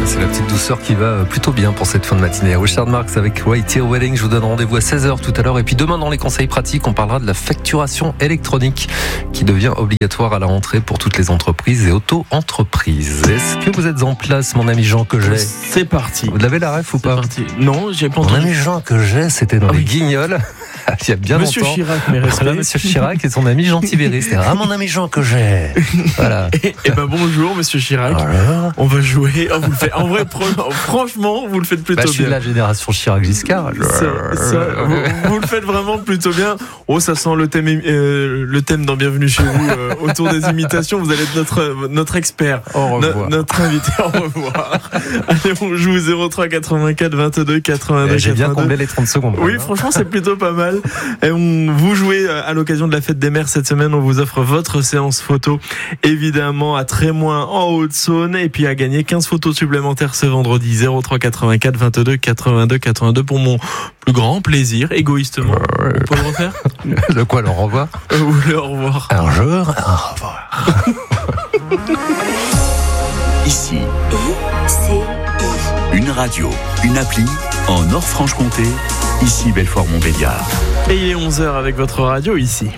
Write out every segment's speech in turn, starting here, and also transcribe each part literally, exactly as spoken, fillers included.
C'est la petite douceur qui va plutôt bien pour cette fin de matinée. Richard Marx avec Right Here Wedding. Je vous donne rendez-vous à seize heures tout à l'heure. Et puis demain, dans les conseils pratiques, on parlera de la facturation électronique qui devient obligatoire à la rentrée pour toutes les entreprises et auto-entreprises. Est-ce que vous êtes en place, mon ami Jean que j'ai ? C'est parti. Vous l'avez la ref ou pas ? Parti. Non, j'ai pas Mon entendu. ami Jean que j'ai, c'était dans Ah les oui. Guignols. Il y a bien Monsieur longtemps. Chirac, mais respect. Voilà, Monsieur Chirac et son ami Jean Tibéri. C'était ah, mon ami Jean que j'ai. Voilà. Et, et ben bonjour, Monsieur Chirac. Voilà. On va jouer. Oh, vous le faites. En vrai, pro- franchement, vous le faites plutôt Bah, je suis de bien. la génération Chirac-Giscard. Ça- ça, vous, vous le faites vraiment plutôt bien. Oh, ça sent le thème, euh, le thème dans Bienvenue chez vous euh, autour des imitations. Vous allez être notre notre expert, Au revoir. No- notre invité. Au revoir. Allez, on joue zéro trois quatre-vingt-quatre vingt-deux quatre-vingt-deux. J'ai bien quatre-vingt-deux. comblé les trente secondes. Oui, hein. franchement, c'est plutôt pas mal. Et on, vous jouez à l'occasion de la fête des mères cette semaine. On vous offre votre séance photo, évidemment, à Trémoin, en Haute-Saône. Et puis à gagner quinze photos supplémentaires ce vendredi. zéro trois quatre-vingt-quatre vingt-deux quatre-vingt-deux quatre-vingt-deux pour mon plus grand plaisir, égoïstement. Ouais. On peut le refaire? De quoi leur renvoie Euh, Vous voulez au revoir? un jour, au revoir. Ici, I, C, I. une radio, une appli, en Nord-Franche-Comté, ici Belfort-Montbéliard. Et il est onze heures avec votre radio ici.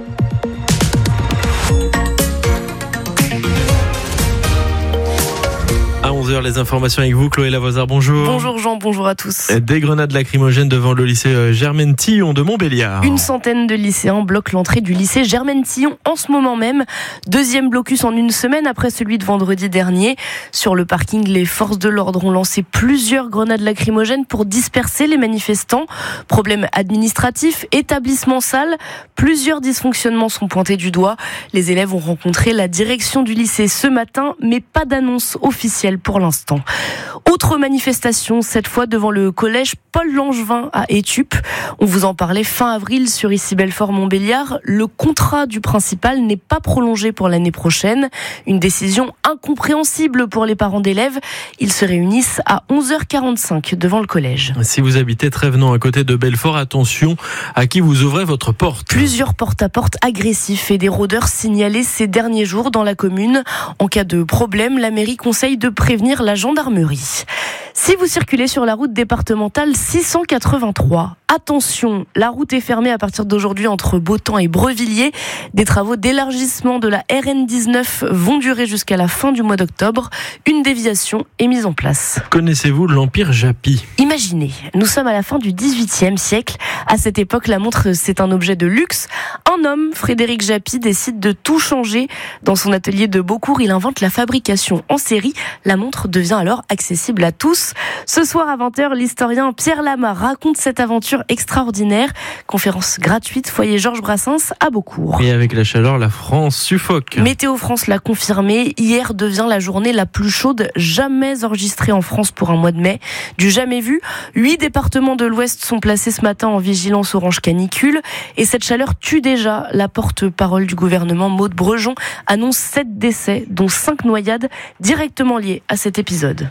À onze heures, les informations avec vous, Chloé Lavoisard, bonjour. Bonjour Jean, bonjour à tous. Des grenades lacrymogènes devant le lycée Germaine-Tillon de Montbéliard. Une centaine de lycéens bloquent l'entrée du lycée Germaine-Tillon en ce moment même. Deuxième blocus en une semaine après celui de vendredi dernier. Sur le parking, les forces de l'ordre ont lancé plusieurs grenades lacrymogènes pour disperser les manifestants. Problème administratif, établissement sale, plusieurs dysfonctionnements sont pointés du doigt. Les élèves ont rencontré la direction du lycée ce matin, mais pas d'annonce officielle pour l'instant. Autre manifestation, cette fois devant le collège Paul Langevin à Étup. On vous en parlait fin avril sur ici Belfort-Montbéliard. Le contrat du principal n'est pas prolongé pour l'année prochaine. Une décision incompréhensible pour les parents d'élèves. Ils se réunissent à onze heures quarante-cinq devant le collège. Si vous habitez Trévenant à côté de Belfort, attention à qui vous ouvrez votre porte. Plusieurs porte-à-porte agressifs et des rôdeurs signalés ces derniers jours dans la commune. En cas de problème, la mairie conseille de prévenir la gendarmerie. Si vous circulez sur la route départementale six cent quatre-vingt-trois, attention, la route est fermée à partir d'aujourd'hui entre Beautemps et Brevilliers. Des travaux d'élargissement de la R N dix-neuf vont durer jusqu'à la fin du mois d'octobre. Une déviation est mise en place. Connaissez-vous l'Empire Japy? Imaginez, nous sommes à la fin du dix-huitième siècle. À cette époque, la montre, c'est un objet de luxe. Un homme, Frédéric Japy, décide de tout changer. Dans son atelier de Beaucourt, il invente la fabrication en série. La montre devient alors accessible à tous. Ce soir à vingt heures, l'historien Pierre Lama raconte cette aventure extraordinaire. Conférence gratuite, foyer Georges Brassens à Beaucourt. Et avec la chaleur, la France suffoque. Météo France l'a confirmé. Hier devient la journée la plus chaude jamais enregistrée en France pour un mois de mai. Du jamais vu. Huit départements de l'Ouest sont placés ce matin en vigilance orange canicule. Et cette chaleur tue déjà. La porte-parole du gouvernement, Maude Brejon, annonce sept décès, dont cinq noyades directement liées à cet épisode.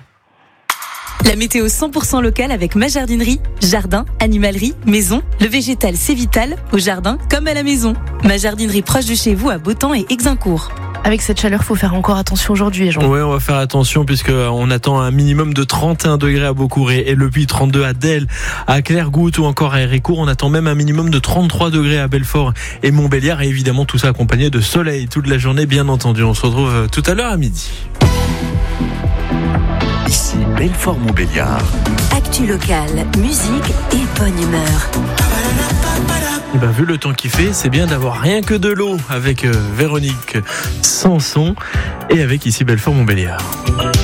La météo cent pour cent locale avec ma jardinerie. Jardin, animalerie, maison. Le végétal, c'est vital, au jardin comme à la maison. Ma jardinerie proche de chez vous à Beautemps et Exincourt. Avec cette chaleur, faut faire encore attention aujourd'hui, Jean. Ouais, on va faire attention puisque on attend un minimum de trente et un degrés à Beaucourt et, et le Puy, trente-deux à Delle, à Clairgoutte ou encore à Héricourt. On attend même un minimum de trente-trois degrés à Belfort et Montbéliard et évidemment tout ça accompagné de soleil toute la journée, bien entendu. On se retrouve tout à l'heure à midi. Ici Belfort-Montbéliard. Actu locale, musique et bonne humeur. Et ben, vu le temps qu'il fait, c'est bien d'avoir rien que de l'eau avec euh, Véronique Sanson et avec ici Belfort-Montbéliard.